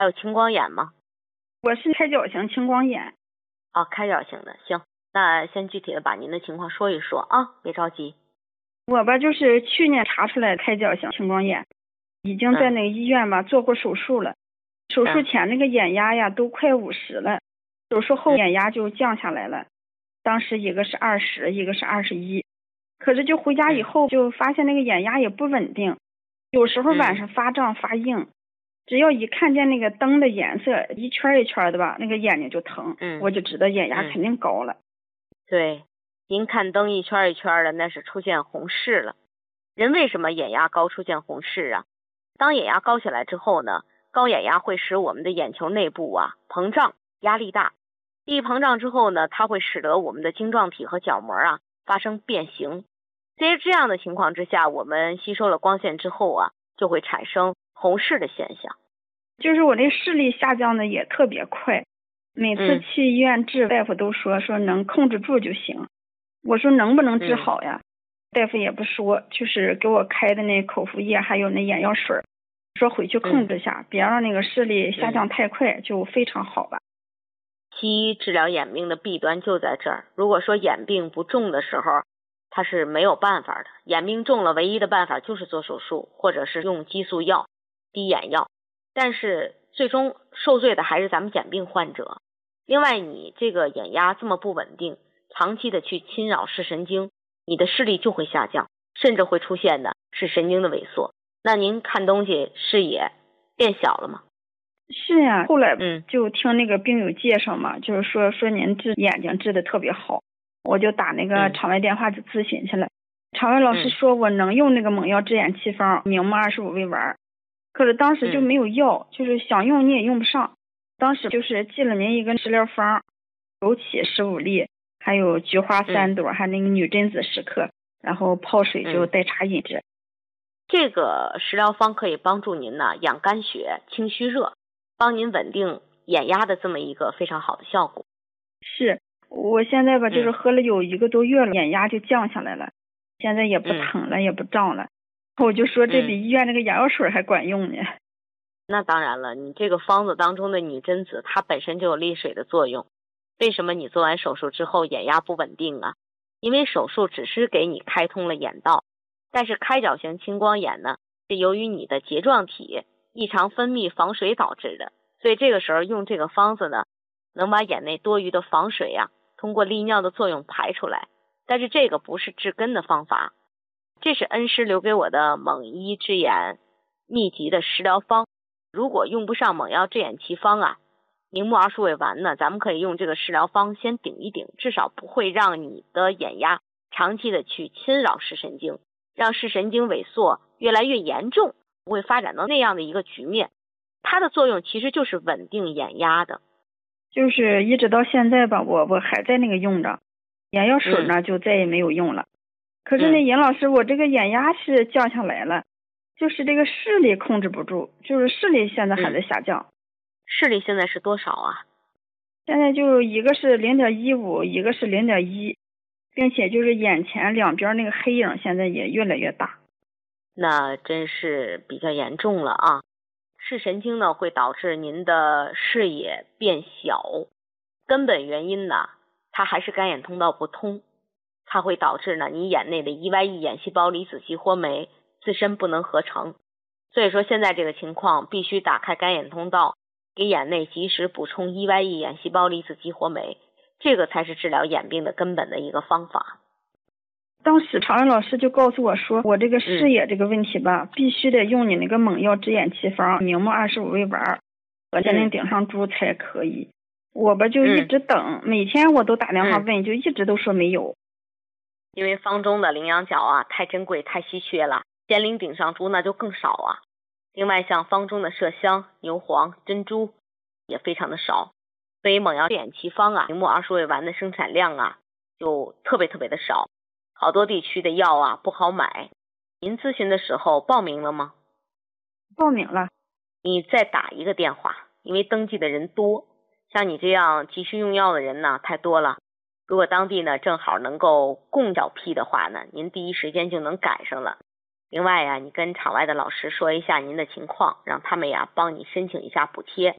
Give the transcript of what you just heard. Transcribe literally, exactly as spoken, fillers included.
还有青光眼吗？ 我是开角型青光眼。 哦，开角型的，行，那先具体的把您的情况说一说啊，别着急。 我吧，就是去年查出来开角型青光眼，已经在那个医院吧、嗯、做过手术了。手术前那个眼压呀都快五十了，手术后眼压就降下来了。当时一个是二十，一个是二十一。可是就回家以后就发现那个眼压也不稳定，有时候晚上发胀发硬，只要一看见那个灯的颜色一圈一圈的吧，那个眼睛就疼， 嗯， 我就知道眼压肯定高了。 对，您看灯一圈一圈的，那是出现红视了。人为什么眼压高出现红视啊？当眼压高起来之后呢，高眼压会使我们的眼球内部啊膨胀，压力大。一膨胀之后呢，它会使得我们的晶状体和角膜啊发生变形。在这样的情况之下，我们吸收了光线之后啊，就会产生红视的现象。 就是我这视力下降的也特别快，每次去医院治，嗯、大夫都说说能控制住就行。我说能不能治好呀？嗯、大夫也不说，就是给我开的那口服液还有那眼药水，说回去控制下，嗯、别让那个视力下降太快，嗯、就非常好吧。 西医治疗眼病的弊端就在这儿，如果说眼病不重的时候，它是没有办法的。眼病重了，唯一的办法就是做手术，或者是用激素药、滴眼药。但是最终受罪的还是咱们眼病患者。另外，你这个眼压这么不稳定，长期的去侵扰视神经，你的视力就会下降，甚至会出现的是神经的萎缩。那您看东西视野变小了吗？ 是呀，后来嗯就听那个病友介绍嘛，嗯、就是说说您治眼睛治的特别好，我就打那个场外电话就咨询去了。嗯、场外老师说我能用那个猛药治眼奇方明目二十五味丸，可是当时就没有药，嗯、就是想用你也用不上。当时就是寄了您一个食疗方，枸杞十五粒，还有菊花三朵，嗯、还有那个女贞子十克，然后泡水就代茶饮制。嗯、 这个食疗方可以帮助您呢养肝血、清虚热，帮您稳定眼压的这么一个非常好的效果。 是，我现在吧就是喝了有一个多月了，嗯、眼压就降下来了，现在也不疼了，嗯、也不胀了。我就说这比医院那个眼药水还管用呢。嗯、 那当然了，你这个方子当中的女贞子它本身就有利水的作用。为什么你做完手术之后眼压不稳定啊？因为手术只是给你开通了眼道，但是开角型青光眼呢是由于你的睫状体异常分泌防水导致的，所以这个时候用这个方子呢，能把眼内多余的防水啊通过利尿的作用排出来。但是这个不是治根的方法，这是恩师留给我的猛医治眼秘籍的食疗方。如果用不上猛药治眼奇方啊，明目二十五味丸呢，咱们可以用这个食疗方先顶一顶，至少不会让你的眼压长期的去侵扰视神经，让视神经萎缩越来越严重，不会发展到那样的一个局面。它的作用其实就是稳定眼压的。 就是一直到现在吧，我我还在那个用着，眼药水呢、嗯、就再也没有用了。可是那尹老师，我这个眼压是降下来了，就是这个视力控制不住，就是视力现在还在下降。嗯、 视力现在是多少啊？ 现在就一个是零点一五，一个是零点一，并且就是眼前两边那个黑影现在也越来越大。 那真是比较严重了啊！视神经呢会导致您的视野变小，根本原因呢，它还是干眼通道不通。它会导致呢，你眼内的 E Y E 眼细胞离子激活酶自身不能合成，所以说现在这个情况必须打开干眼通道，给眼内及时补充 E Y E 眼细胞离子激活酶，这个才是治疗眼病的根本的一个方法。 当时常文老师就告诉我说，我这个视野这个问题吧，嗯、必须得用你那个猛药治眼奇方明目二十五味丸和天灵顶上珠才可以。嗯、我吧就一直等，嗯、每天我都打电话问，嗯、就一直都说没有。 因为方中的羚羊角啊太珍贵太稀缺了，天灵顶上珠那就更少啊。另外像方中的麝香、牛黄、珍珠也非常的少，所以猛药治眼奇方啊明目二十五味丸的生产量啊就特别特别的少，好多地区的药啊不好买。您咨询的时候报名了吗？ 报名了。 你再打一个电话，因为登记的人多，像你这样急需用药的人呢太多了。如果当地呢正好能够供药批的话呢，您第一时间就能赶上了。另外呀，你跟场外的老师说一下您的情况，让他们呀帮你申请一下补贴。